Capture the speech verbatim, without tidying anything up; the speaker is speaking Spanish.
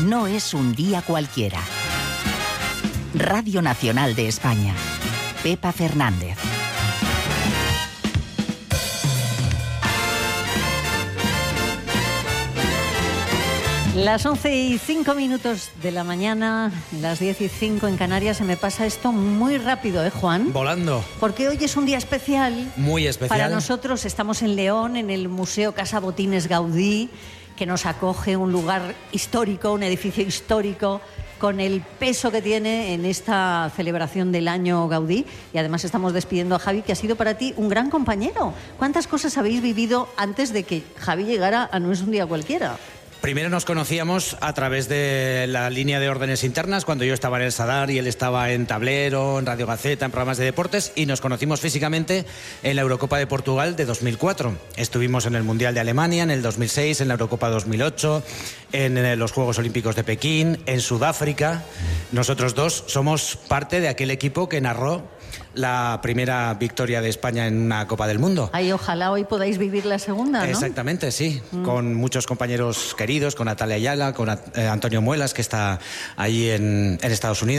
no es un día cualquiera. Radio Nacional de España. Pepa Fernández. Las once y cinco minutos de la mañana, las diez y cinco en Canarias. Se me pasa esto muy rápido, ¿eh, Juan? Volando. Porque hoy es un día especial. Muy especial. Para nosotros. Estamos en León, en el Museo Casa Botines Gaudí, que nos acoge, un lugar histórico, un edificio histórico, con el peso que tiene en esta celebración del año Gaudí. Y además estamos despidiendo a Javi, que ha sido para ti un gran compañero. ¿Cuántas cosas habéis vivido antes de que Javi llegara a No es un día cualquiera? Primero nos conocíamos a través de la línea de órdenes internas, cuando yo estaba en el Sadar y él estaba en Tablero, en Radio Gaceta, en programas de deportes, y nos conocimos físicamente en la Eurocopa de Portugal de dos mil cuatro. Estuvimos en el Mundial de Alemania en el dos mil seis, en la Eurocopa dos mil ocho, en los Juegos Olímpicos de Pekín, en Sudáfrica. Nosotros dos somos parte de aquel equipo que narró la primera victoria de España en una Copa del Mundo. Ay, ojalá hoy podáis vivir la segunda, ¿no? Exactamente, sí. Mm. Con muchos compañeros queridos, con Natalia Ayala, con eh, Antonio Muelas, que está ahí en, en Estados Unidos.